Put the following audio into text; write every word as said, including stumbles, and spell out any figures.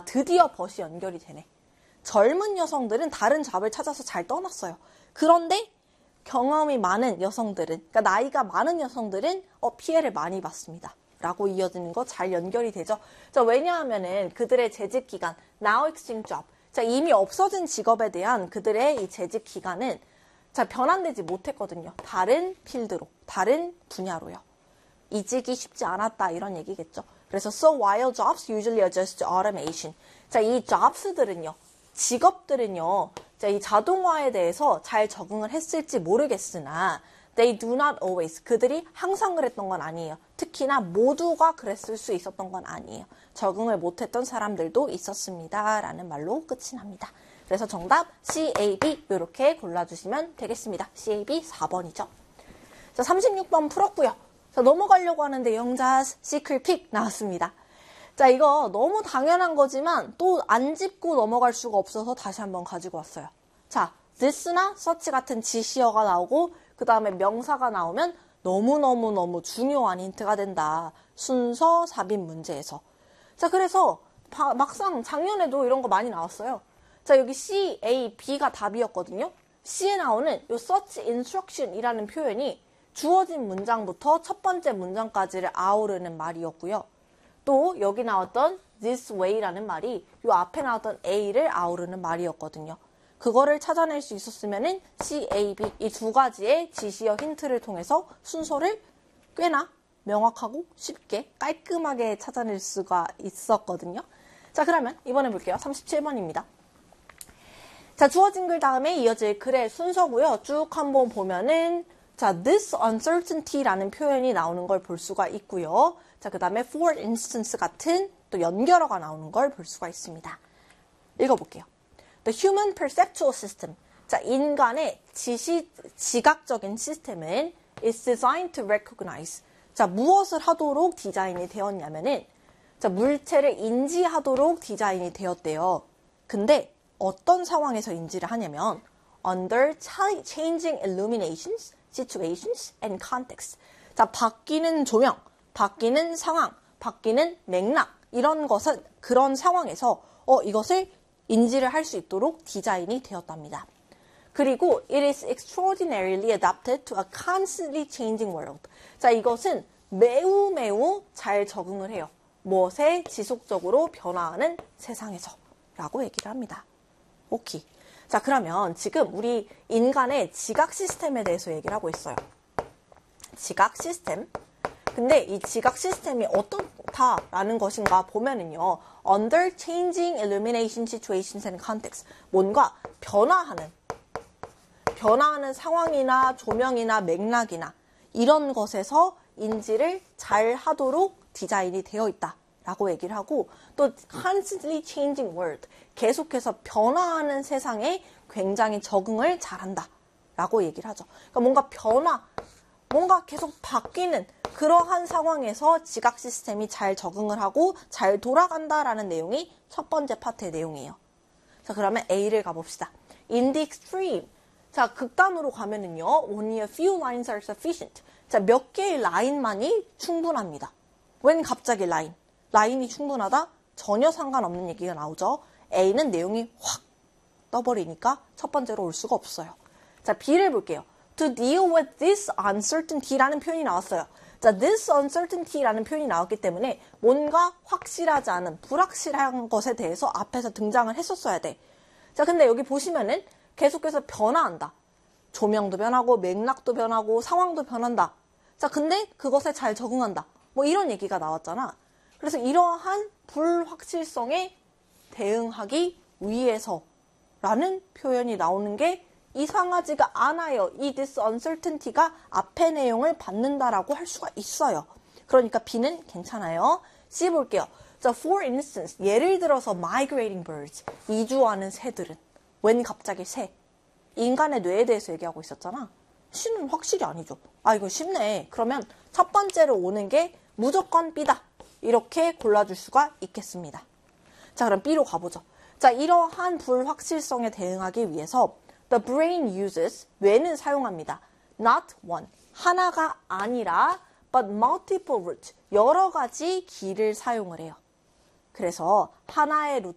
드디어 벗이 연결이 되네. 젊은 여성들은 다른 잡을 찾아서 잘 떠났어요. 그런데 경험이 많은 여성들은, 그러니까 나이가 많은 여성들은 어, 피해를 많이 받습니다. 라고 이어지는 거 잘 연결이 되죠. 자, 왜냐하면은 그들의 재직 기간, now extinct job. 자, 이미 없어진 직업에 대한 그들의 이 재직 기간은 자, 변환되지 못했거든요. 다른 필드로, 다른 분야로요. 이직이 쉽지 않았다 이런 얘기겠죠. 그래서 so while jobs usually adjust to automation. 자, 이 jobs들은요. 직업들은요. 자, 이 자동화에 대해서 잘 적응을 했을지 모르겠으나 they do not always. 그들이 항상 그랬던 건 아니에요. 특히나 모두가 그랬을 수 있었던 건 아니에요. 적응을 못했던 사람들도 있었습니다. 라는 말로 끝이 납니다. 그래서 정답 C, A, B 이렇게 골라주시면 되겠습니다. C, A, B 사 번이죠. 자, 삼십육 번 풀었고요. 자, 넘어가려고 하는데 영자스 시클픽 나왔습니다. 자, 이거 너무 당연한 거지만 또 안 짚고 넘어갈 수가 없어서 다시 한번 가지고 왔어요. 자, this나 such 같은 지시어가 나오고 그 다음에 명사가 나오면 너무너무너무 중요한 힌트가 된다. 순서 삽입 문제에서. 자, 그래서 바, 막상 작년에도 이런 거 많이 나왔어요. 자, 여기 C, A, B가 답이었거든요. C에 나오는 요 search instruction이라는 표현이 주어진 문장부터 첫 번째 문장까지를 아우르는 말이었고요. 또 여기 나왔던 this way라는 말이 요 앞에 나왔던 A를 아우르는 말이었거든요. 그거를 찾아낼 수 있었으면은 C, A, B 이 두 가지의 지시어 힌트를 통해서 순서를 꽤나 명확하고 쉽게 깔끔하게 찾아낼 수가 있었거든요. 자, 그러면 이번에 볼게요. 삼십칠 번입니다. 자, 주어진 글 다음에 이어질 글의 순서고요. 쭉 한번 보면은 자, this uncertainty라는 표현이 나오는 걸 볼 수가 있고요. 자, 그 다음에 for instance 같은 또 연결어가 나오는 걸 볼 수가 있습니다. 읽어볼게요. The human perceptual system. 자, 인간의 지시, 지각적인 시스템은 is designed to recognize. 자, 무엇을 하도록 디자인이 되었냐면은 자, 물체를 인지하도록 디자인이 되었대요. 근데 어떤 상황에서 인지를 하냐면 under changing illuminations, situations, and context. 자, 바뀌는 조명, 바뀌는 상황, 바뀌는 맥락 이런 것은 그런 상황에서 어, 이것을 인지를 할 수 있도록 디자인이 되었답니다. 그리고 it is extraordinarily adapted to a constantly changing world. 자, 이것은 매우 매우 잘 적응을 해요. 무엇에 지속적으로 변화하는 세상에서 라고 얘기를 합니다. 오케이. 자, 그러면 지금 우리 인간의 지각 시스템에 대해서 얘기를 하고 있어요. 지각 시스템. 근데 이 지각 시스템이 어떻다라는 것인가 보면은요. Under changing illumination situations and context. 뭔가 변화하는, 변화하는 상황이나 조명이나 맥락이나 이런 것에서 인지를 잘 하도록 디자인이 되어 있다라고 얘기를 하고 또 constantly changing world. 계속해서 변화하는 세상에 굉장히 적응을 잘한다라고 얘기를 하죠. 그러니까 뭔가 변화, 뭔가 계속 바뀌는 그러한 상황에서 지각 시스템이 잘 적응을 하고 잘 돌아간다라는 내용이 첫 번째 파트의 내용이에요. 자, 그러면 A를 가봅시다. In the extreme. 자, 극단으로 가면은요. Only a few lines are sufficient. 자, 몇 개의 라인만이 충분합니다. 웬 갑자기 라인? 라인이 충분하다? 전혀 상관없는 얘기가 나오죠. A는 내용이 확 떠버리니까 첫 번째로 올 수가 없어요. 자, B를 볼게요. To deal with this uncertainty라는 표현이 나왔어요. 자, this uncertainty라는 표현이 나왔기 때문에 뭔가 확실하지 않은, 불확실한 것에 대해서 앞에서 등장을 했었어야 돼. 자, 근데 여기 보시면은 계속해서 변화한다. 조명도 변하고, 맥락도 변하고, 상황도 변한다. 자, 근데 그것에 잘 적응한다. 뭐 이런 얘기가 나왔잖아. 그래서 이러한 불확실성에 대응하기 위해서라는 표현이 나오는 게 이상하지가 않아요. 이 this uncertainty가 앞의 내용을 받는다라고 할 수가 있어요. 그러니까 B는 괜찮아요. C 볼게요. 자, for instance, 예를 들어서 migrating birds, 이주하는 새들은 웬 갑자기 새? 인간의 뇌에 대해서 얘기하고 있었잖아. C는 확실히 아니죠. 아, 이거 쉽네. 그러면 첫 번째로 오는 게 무조건 B다. 이렇게 골라줄 수가 있겠습니다. 자, 그럼 B로 가보죠. 자, 이러한 불확실성에 대응하기 위해서 The brain uses, 뇌는 사용합니다. Not one, 하나가 아니라 but multiple routes, 여러 가지 길을 사용을 해요. 그래서 하나의 루트